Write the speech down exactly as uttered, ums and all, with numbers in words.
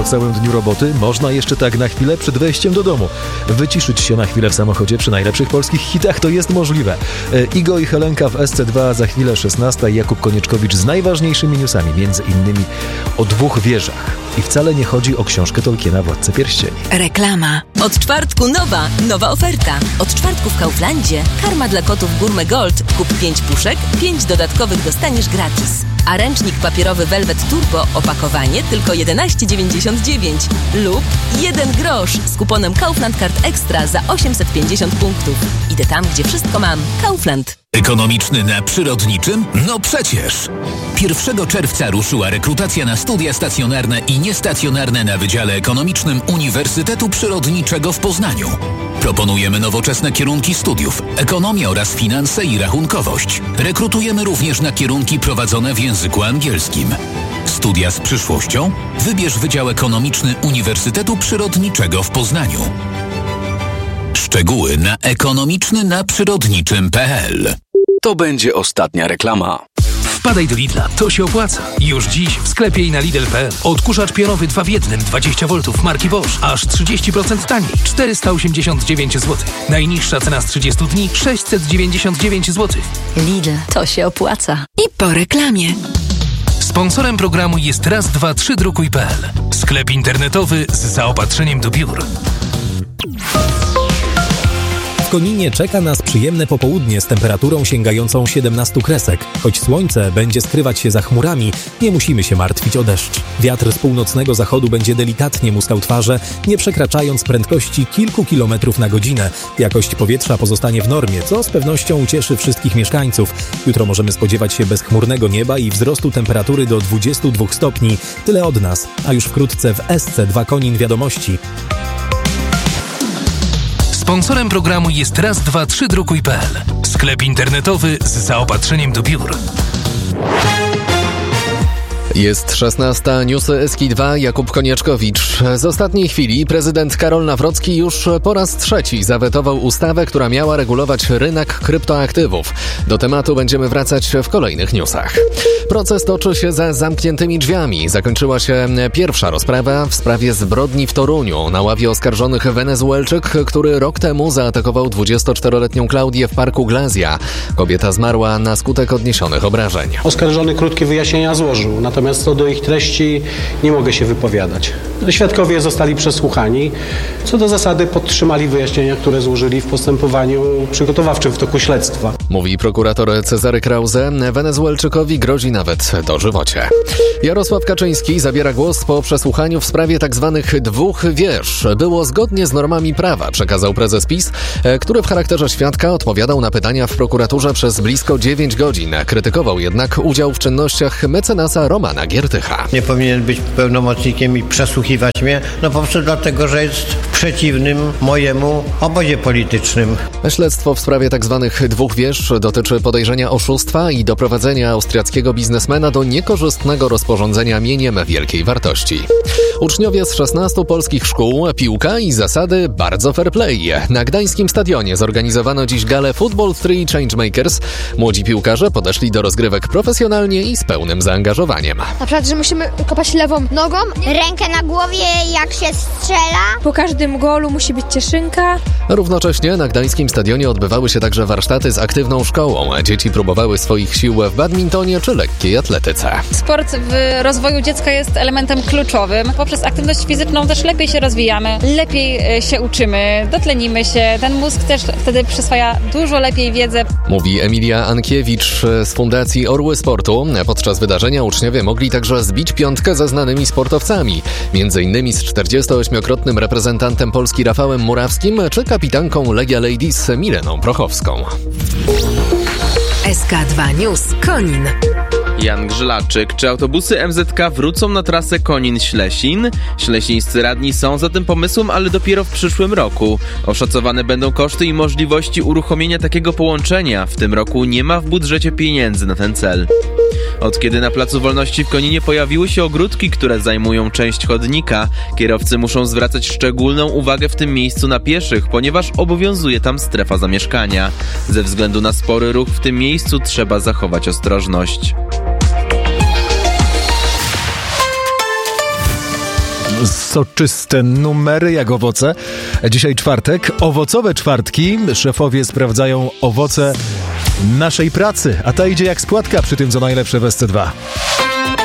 po całym dniu roboty, można jeszcze tak na chwilę przed wejściem do domu wyciszyć się na chwilę w samochodzie przy najlepszych polskich hitach. To jest możliwe. Igo i Helenka w S C dwa, za chwilę szesnasta i Jakub Konieczkowicz z najważniejszymi newsami, między innymi o dwóch wieżach. I wcale nie chodzi o książkę Tolkiena Władcę Pierścieni. Reklama. Od czwartku nowa, nowa oferta. Od czwartku w Kauflandzie karma dla kotów Gourmet Gold. Kup pięć puszek, pięć dodatkowych dostaniesz gratis. A ręcznik papierowy Velvet Turbo opakowanie tylko jedenaście dziewięćdziesiąt dziewięć lub jeden grosz z kuponem Kaufland Card Extra za osiemset pięćdziesiąt punktów. Idę tam, gdzie wszystko mam. Kaufland. Ekonomiczny na przyrodniczym? No przecież! pierwszego czerwca ruszyła rekrutacja na studia stacjonarne i niestacjonarne na Wydziale Ekonomicznym Uniwersytetu Przyrodniczego w Poznaniu. Proponujemy nowoczesne kierunki studiów, ekonomię oraz finanse i rachunkowość. Rekrutujemy również na kierunki prowadzone w języku angielskim. Studia z przyszłością? Wybierz Wydział Ekonomiczny Uniwersytetu Przyrodniczego w Poznaniu. Szczegóły na ekonomiczny na przyrodniczym kropka p l. To będzie ostatnia reklama. Wpadaj do Lidla, to się opłaca. Już dziś w sklepie i na Lidl kropka p l. Odkurzacz pionowy dwa w jednym, dwadzieścia woltów marki Bosch, aż trzydzieści procent taniej, czterysta osiemdziesiąt dziewięć złotych. Najniższa cena z trzydziestu dni, sześćset dziewięćdziesiąt dziewięć złotych. Lidl, to się opłaca. I po reklamie. Sponsorem programu jest raz dwa trzy drukuj kropka p l. Sklep internetowy z zaopatrzeniem do biur. W Koninie czeka nas przyjemne popołudnie z temperaturą sięgającą siedemnastu kresek. Choć słońce będzie skrywać się za chmurami, nie musimy się martwić o deszcz. Wiatr z północnego zachodu będzie delikatnie muskał twarze, nie przekraczając prędkości kilku kilometrów na godzinę. Jakość powietrza pozostanie w normie, co z pewnością ucieszy wszystkich mieszkańców. Jutro możemy spodziewać się bezchmurnego nieba i wzrostu temperatury do dwudziestu dwóch stopni. Tyle od nas, a już wkrótce w S C dwa Konin wiadomości. Sponsorem programu jest raz dwa trzy drukuj kropka p l. Sklep internetowy z zaopatrzeniem do biur. Jest szesnasta, newsy S K dwa, Jakub Konieczkowicz. Z ostatniej chwili prezydent Karol Nawrocki już po raz trzeci zawetował ustawę, która miała regulować rynek kryptoaktywów. Do tematu będziemy wracać w kolejnych newsach. Proces toczy się za zamkniętymi drzwiami. Zakończyła się pierwsza rozprawa w sprawie zbrodni w Toruniu. Na ławie oskarżonych Wenezuelczyk, który rok temu zaatakował dwudziestoczteroletnią Klaudię w parku Glazja. Kobieta zmarła na skutek odniesionych obrażeń. Oskarżony krótkie wyjaśnienia złożył, natomiast co do ich treści nie mogę się wypowiadać. Świadkowie zostali przesłuchani. Co do zasady podtrzymali wyjaśnienia, które złożyli w postępowaniu przygotowawczym w toku śledztwa. Mówi prokurator Cezary Krause. Wenezuelczykowi grozi nawet dożywocie. Jarosław Kaczyński zabiera głos po przesłuchaniu w sprawie tzw. dwóch wież. Było zgodnie z normami prawa, przekazał prezes PiS, który w charakterze świadka odpowiadał na pytania w prokuraturze przez blisko dziewięć godzin. Krytykował jednak udział w czynnościach mecenasa Romana Giertycha. Nie powinien być pełnomocnikiem i przesłuchiwać mnie, no po prostu dlatego, że jest przeciwnym mojemu obozie politycznym. Śledztwo w sprawie tzw. dwóch wież dotyczy podejrzenia oszustwa i doprowadzenia austriackiego biznesmena do niekorzystnego rozporządzenia mieniem wielkiej wartości. Uczniowie z szesnastu polskich szkół, piłka i zasady bardzo fair play. Na gdańskim stadionie zorganizowano dziś galę Football trzy Changemakers. Młodzi piłkarze podeszli do rozgrywek profesjonalnie i z pełnym zaangażowaniem. Na przykład, że musimy kopać lewą nogą, rękę na głowie jak się strzela. Po każdym golu musi być cieszynka. Równocześnie na gdańskim stadionie odbywały się także warsztaty z aktywną szkołą. Dzieci próbowały swoich sił w badmintonie czy lekkiej atletyce. Sport w rozwoju dziecka jest elementem kluczowym. Poprzez aktywność fizyczną też lepiej się rozwijamy, lepiej się uczymy, dotlenimy się. Ten mózg też wtedy przyswaja dużo lepiej wiedzę. Mówi Emilia Ankiewicz z Fundacji Orły Sportu. Podczas wydarzenia uczniowie mogli także zbić piątkę ze znanymi sportowcami. Między innymi z czterdziestoośmiokrotnym reprezentantem Polski Rafałem Murawskim czy kapitanką Legia Ladies Mileną Prochowską. S K dwa News Konin. Jan Grzylaczyk. Czy autobusy M Z K wrócą na trasę Konin-Ślesin? Ślesińscy radni są za tym pomysłem, ale dopiero w przyszłym roku. Oszacowane będą koszty i możliwości uruchomienia takiego połączenia. W tym roku nie ma w budżecie pieniędzy na ten cel. Od kiedy na Placu Wolności w Koninie pojawiły się ogródki, które zajmują część chodnika, kierowcy muszą zwracać szczególną uwagę w tym miejscu na pieszych, ponieważ obowiązuje tam strefa zamieszkania. Ze względu na spory ruch w tym miejscu trzeba zachować ostrożność. Soczyste numery jak owoce. Dzisiaj czwartek, owocowe czwartki. Szefowie sprawdzają owoce naszej pracy, a ta idzie jak spłatka przy tym, co najlepsze w S C dwa.